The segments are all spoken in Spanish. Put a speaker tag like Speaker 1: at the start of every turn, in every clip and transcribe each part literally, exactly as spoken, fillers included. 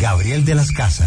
Speaker 1: Gabriel de las Casas.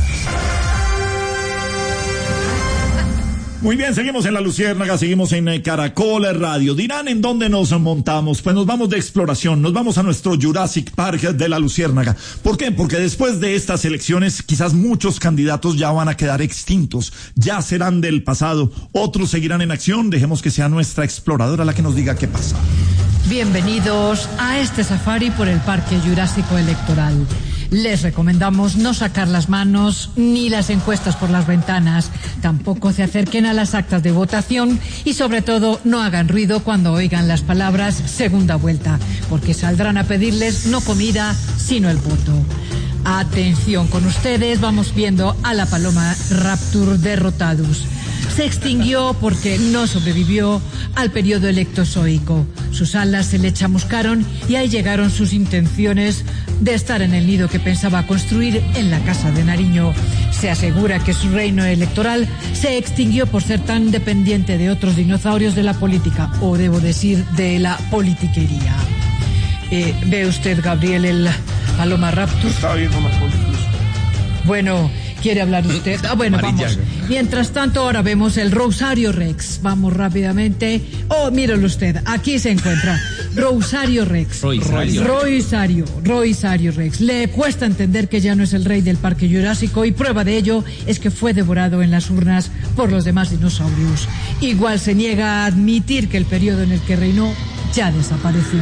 Speaker 2: Muy bien, seguimos en La Luciérnaga, seguimos en eh, Caracol Radio. Dirán en dónde nos montamos. Pues nos vamos de exploración, nos vamos a nuestro Jurassic Park de La Luciérnaga. ¿Por qué? Porque después de estas elecciones quizás muchos candidatos ya van a quedar extintos, ya serán del pasado, otros seguirán en acción. Dejemos que sea nuestra exploradora la que nos diga qué pasa.
Speaker 3: Bienvenidos a este safari por el Parque Jurásico Electoral. Les recomendamos no sacar las manos ni las encuestas por las ventanas, tampoco se acerquen a las actas de votación y sobre todo no hagan ruido cuando oigan las palabras segunda vuelta, porque saldrán a pedirles no comida, sino el voto. Atención con ustedes, vamos viendo a la paloma Raptor derrotados. Se extinguió porque no sobrevivió al periodo electozoico. Sus alas se le chamuscaron y ahí llegaron sus intenciones de estar en el nido que pensaba construir en la Casa de Nariño. Se asegura que su reino electoral se extinguió por ser tan dependiente de otros dinosaurios de la política, o debo decir, de la politiquería. Eh, ¿Ve usted, Gabriel, el paloma Raptor?
Speaker 4: Estaba viendo más políticos.
Speaker 3: Bueno, ¿quiere hablar usted? Ah, bueno, vamos. Mientras tanto, ahora vemos el Rosario Rex. Vamos rápidamente. Oh, míralo usted, aquí se encuentra. Rosario Rex.
Speaker 5: Rosario.
Speaker 3: Rosario. Rosario Rex. Le cuesta entender que ya no es el rey del Parque Jurásico y prueba de ello es que fue devorado en las urnas por los demás dinosaurios. Igual se niega a admitir que el periodo en el que reinó ya desapareció.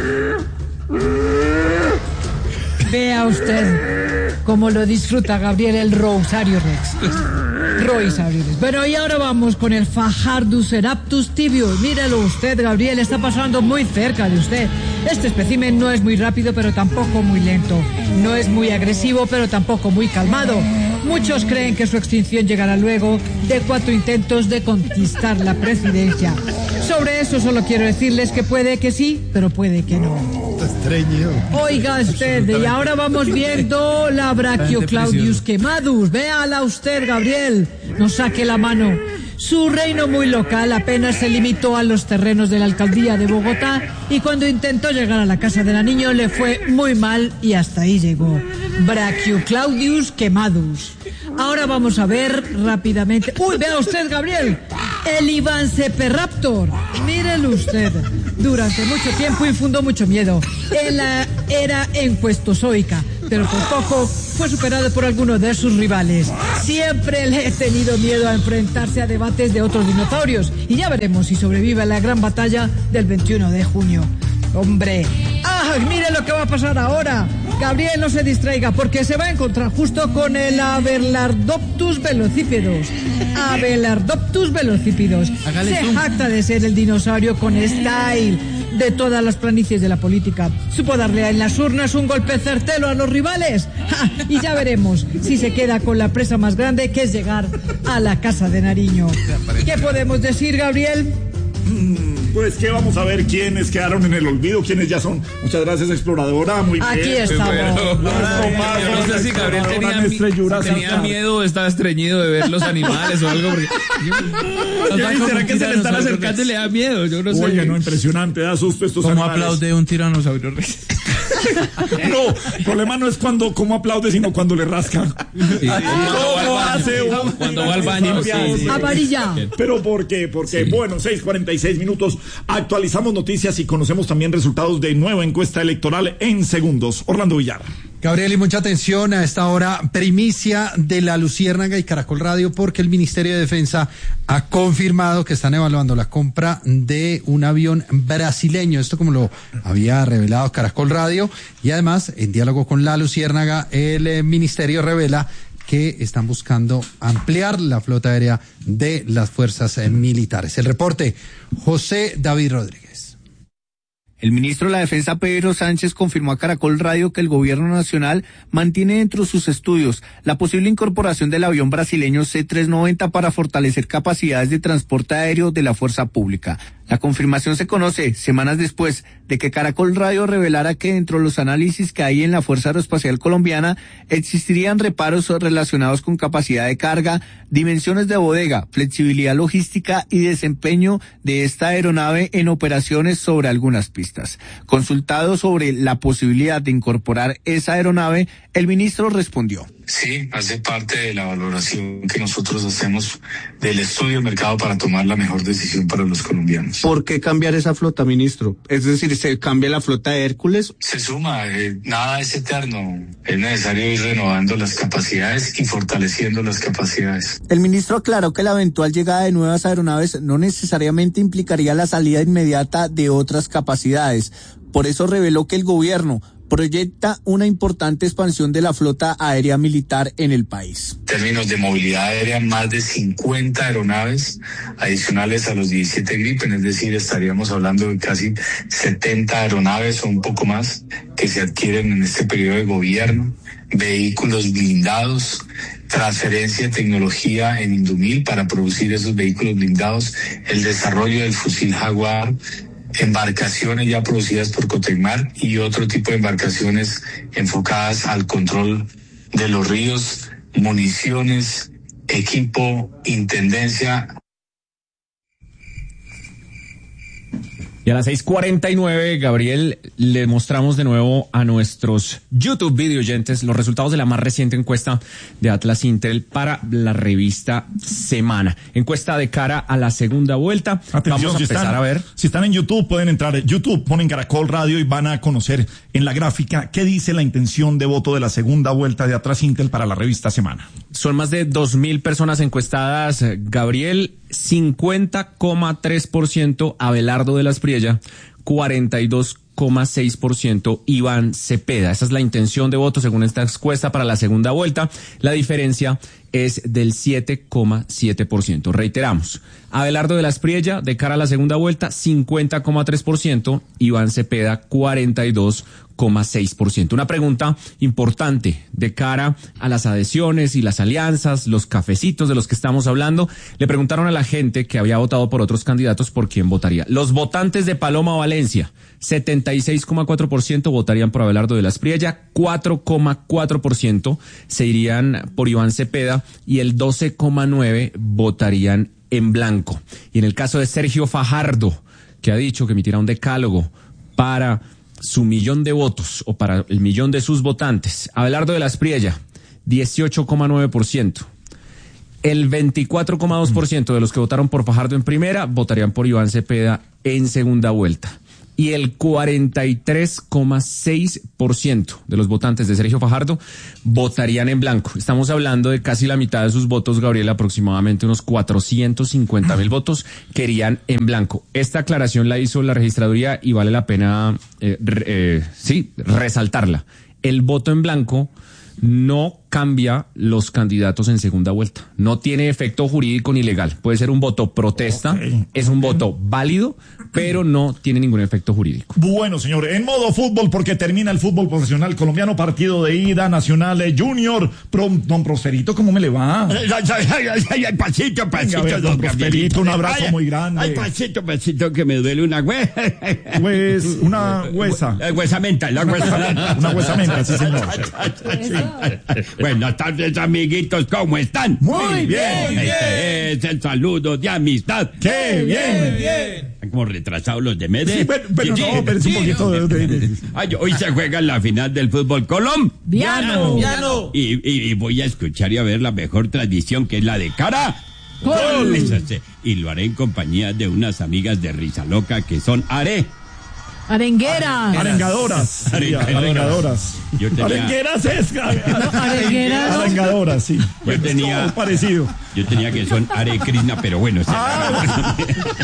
Speaker 3: Vea usted cómo lo disfruta Gabriel el Rosario Rex. Rosario Rex. Bueno, y ahora vamos con el Fajardoceraptus tibius. Mírelo usted, Gabriel, está pasando muy cerca de usted. Este espécimen no es muy rápido, pero tampoco muy lento. No es muy agresivo, pero tampoco muy calmado. Muchos creen que su extinción llegará luego de cuatro intentos de conquistar la presidencia. Sobre eso solo quiero decirles que puede que sí, pero puede que no.
Speaker 4: Estreñido.
Speaker 3: Oiga usted, y ahora vamos viendo la Brachioclaudius quemadus. Véala usted, Gabriel, no saque la mano. Su reino muy local apenas se limitó a los terrenos de la alcaldía de Bogotá y cuando intentó llegar a la Casa de Nariño le fue muy mal y hasta ahí llegó. Brachioclaudius quemadus. Ahora vamos a ver rápidamente. ¡Uy, vea usted, Gabriel! El Ivanceperaptor. Mírelo usted. Durante mucho tiempo infundó mucho miedo en la era encuestozoica, pero por poco fue superado por alguno de sus rivales. Siempre le he tenido miedo a enfrentarse a debates de otros dinosaurios y ya veremos si sobrevive a la gran batalla del veintiuno de junio. Hombre, ¡ah! Mire lo que va a pasar ahora. Gabriel, no se distraiga porque se va a encontrar justo con el Abelardoptus velocípedos. Abelardoptus velocípedos. Se jacta de ser el dinosaurio con style de todas las planicies de la política. Supo darle en las urnas un golpe certero a los rivales. ¡Ja! Y ya veremos si se queda con la presa más grande, que es llegar a la Casa de Nariño. ¿Qué podemos decir, Gabriel?
Speaker 2: Pues que vamos a ver quiénes quedaron en el olvido, quiénes ya son. Muchas gracias, exploradora. Muy
Speaker 3: Aquí
Speaker 2: bien.
Speaker 3: estamos.
Speaker 5: Bueno, yo no sé si Gabriel tenía, si tenía miedo, estaba estreñido de ver los animales o algo. Porque yo, ¿será que se le están acercando y le da miedo? Yo no sé.
Speaker 2: Oiga, no, impresionante, da susto estos
Speaker 5: ¿Cómo
Speaker 2: animales.
Speaker 5: aplaude un tiranosaurio rex?
Speaker 2: No, el problema no es cuando cómo aplaude, sino cuando le rascan.
Speaker 5: Sí.
Speaker 2: ¿Cómo hace un
Speaker 5: Cuando va al baño? Sí, sí.
Speaker 3: Amarilla.
Speaker 2: ¿Pero por qué? Porque,
Speaker 5: Sí.
Speaker 2: bueno, seis cuarenta y seis minutos, actualizamos noticias y conocemos también resultados de nueva encuesta electoral en segundos. Orlando Villar.
Speaker 6: Gabriel, y mucha atención a esta hora, primicia de La Luciérnaga y Caracol Radio, porque el Ministerio de Defensa ha confirmado que están evaluando la compra de un avión brasileño. Esto como lo había revelado Caracol Radio, y además, en diálogo con La Luciérnaga, el eh, Ministerio revela que están buscando ampliar la flota aérea de las fuerzas eh, militares. El reporte, José David Rodríguez.
Speaker 7: El ministro de la Defensa, Pedro Sánchez, confirmó a Caracol Radio que el gobierno nacional mantiene dentro de sus estudios la posible incorporación del avión brasileño C trescientos noventa para fortalecer capacidades de transporte aéreo de la fuerza pública. La confirmación se conoce semanas después de que Caracol Radio revelara que dentro de los análisis que hay en la Fuerza Aeroespacial Colombiana existirían reparos relacionados con capacidad de carga, dimensiones de bodega, flexibilidad logística y desempeño de esta aeronave en operaciones sobre algunas pistas. Consultado sobre la posibilidad de incorporar esa aeronave, el ministro respondió.
Speaker 1: Sí, hace parte de la valoración que nosotros hacemos del estudio de mercado para tomar la mejor decisión para los colombianos.
Speaker 7: ¿Por qué cambiar esa flota, ministro? Es decir, ¿se cambia la flota de Hércules?
Speaker 1: Se suma, eh, nada es eterno. Es necesario ir renovando las capacidades y fortaleciendo las capacidades.
Speaker 7: El ministro aclaró que la eventual llegada de nuevas aeronaves no necesariamente implicaría la salida inmediata de otras capacidades. Por eso reveló que el gobierno proyecta una importante expansión de la flota aérea militar en el país.
Speaker 1: En términos de movilidad aérea, más de cincuenta aeronaves adicionales a los diecisiete Gripen, es decir, estaríamos hablando de casi setenta aeronaves o un poco más que se adquieren en este periodo de gobierno, vehículos blindados, transferencia de tecnología en Indumil para producir esos vehículos blindados, el desarrollo del fusil Jaguar, embarcaciones ya producidas por Cotecmar y otro tipo de embarcaciones enfocadas al control de los ríos, municiones, equipo, intendencia.
Speaker 5: Y a las seis cuarenta y nueve, Gabriel, le mostramos de nuevo a nuestros YouTube video oyentes los resultados de la más reciente encuesta de Atlas Intel para la revista Semana. Encuesta de cara a la segunda vuelta.
Speaker 2: Atención,
Speaker 5: Vamos a
Speaker 2: si
Speaker 5: empezar
Speaker 2: están,
Speaker 5: a ver.
Speaker 2: Si están en YouTube, pueden entrar en YouTube, ponen Caracol Radio y van a conocer en la gráfica qué dice la intención de voto de la segunda vuelta de Atlas Intel para la revista Semana.
Speaker 5: Son más de dos mil personas encuestadas, Gabriel. cincuenta coma tres por ciento Abelardo de la Espriella, cuarenta y dos coma seis por ciento Iván Cepeda. Esa es la intención de voto según esta encuesta para la segunda vuelta. La diferencia es del siete coma siete por ciento. Reiteramos, Abelardo de la Espriella de cara a la segunda vuelta, cincuenta coma tres por ciento, Iván Cepeda, cuarenta y dos coma seis por ciento. Una pregunta importante de cara a las adhesiones y las alianzas, los cafecitos de los que estamos hablando. Le preguntaron a la gente que había votado por otros candidatos por quién votaría. Los votantes de Paloma Valencia, setenta y seis coma cuatro por ciento votarían por Abelardo de la Espriella, cuatro coma cuatro por ciento se irían por Iván Cepeda y el doce coma nueve por ciento votarían en blanco. Y en el caso de Sergio Fajardo, que ha dicho que emitirá un decálogo para su millón de votos o para el millón de sus votantes, Abelardo de la Espriella, dieciocho coma nueve por ciento. El veinticuatro coma dos por ciento de los que votaron por Fajardo en primera votarían por Iván Cepeda en segunda vuelta. Y el cuarenta y tres coma seis por ciento de los votantes de Sergio Fajardo votarían en blanco. Estamos hablando de casi la mitad de sus votos, Gabriel, aproximadamente unos cuatrocientos cincuenta mil votos querían en blanco. Esta aclaración la hizo la registraduría y vale la pena, eh, eh, sí, resaltarla. El voto en blanco no cambia los candidatos en segunda vuelta. No tiene efecto jurídico ni legal. Puede ser un voto protesta, okay, es un okay. voto válido, pero no tiene ningún efecto jurídico.
Speaker 2: Bueno, señor, en modo fútbol, porque termina el fútbol profesional colombiano, partido de ida, Nacional eh, Junior. Pro, don Prosperito, ¿cómo me le va?
Speaker 8: Ay, ay, ay, ay, ay pasito, pasito,
Speaker 2: Venga, ver, don Prosperito, un abrazo
Speaker 8: ay,
Speaker 2: muy grande.
Speaker 8: Ay, pasito, pasito, que me duele una huesa.
Speaker 2: Pues, una huesa.
Speaker 8: La huesamenta, la huesamenta.
Speaker 2: Una huesamenta, sí, señor.
Speaker 8: Buenas tardes, amiguitos, ¿cómo están?
Speaker 2: Muy bien.
Speaker 8: Este es el saludo de amistad.
Speaker 2: ¡Qué bien! bien.
Speaker 8: Como retrasados los de Medellín.
Speaker 2: Sí, pero, pero sí, no, pero es un poquito de... de, de.
Speaker 8: Ay, hoy se juega la final del fútbol colombiano.
Speaker 3: Piano.
Speaker 8: Y, y, y voy a escuchar y a ver la mejor tradición, que es la de cara.
Speaker 3: ¡Gol!
Speaker 8: Y lo haré en compañía de unas amigas de Risa Loca que son Are.
Speaker 3: Arengueras.
Speaker 2: Arengadoras.
Speaker 8: Arengadoras.
Speaker 2: Arengadoras.
Speaker 8: Yo tenía...
Speaker 2: Arengueras es.
Speaker 3: No, arengueras.
Speaker 2: Arengadoras, sí.
Speaker 8: Yo tenía...
Speaker 2: Es parecido.
Speaker 8: Yo tenía que son Are Krishna, pero bueno.
Speaker 2: Ah.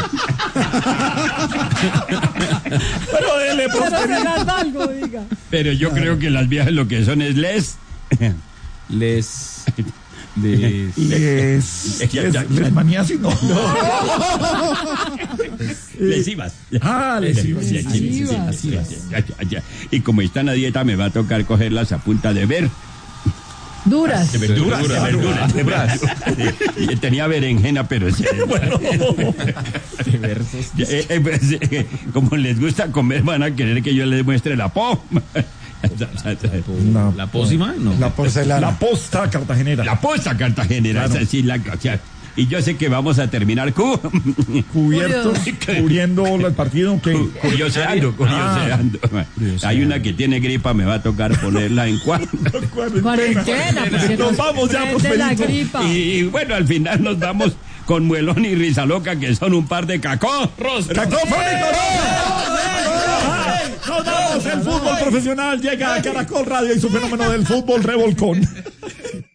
Speaker 2: Pero dele,
Speaker 3: pero, algo, diga.
Speaker 8: Pero yo creo que las viejas lo que son es les...
Speaker 5: Les...
Speaker 2: Les, les, les, les, les manías y no. no.
Speaker 8: Lesivas.
Speaker 2: Ah, lesivas.
Speaker 8: Y como están a dieta, me va a tocar cogerlas a punta de ver.
Speaker 3: Duras.
Speaker 8: De verduras. De verduras. De verduras. Sí. Tenía berenjena, pero...
Speaker 2: Bueno.
Speaker 5: De versos.
Speaker 8: Eh, eh, pues, eh, como les gusta comer, van a querer que yo les muestre la po.
Speaker 5: ¿La pócima? No.
Speaker 2: La porcelana. La posta cartagenera.
Speaker 8: La posta cartagenera.
Speaker 2: Claro.
Speaker 8: Esa sí, la, o sea, y yo sé que vamos a terminar cu
Speaker 2: cubiertos, cubriendo el partido. Que
Speaker 8: curioseando, curioseando. Ah, hay una que tiene gripa, me va a tocar ponerla en cuarto.
Speaker 3: Cuarentena, pues,
Speaker 2: nos vamos ya,
Speaker 3: la gripa.
Speaker 8: Y, y bueno, al final nos vamos con Muelón y Risa Loca, que son un par de cacorros.
Speaker 2: ¡Cacofónicos! Nos vamos, el fútbol profesional llega a Caracol Radio y su fenómeno del fútbol revolcón.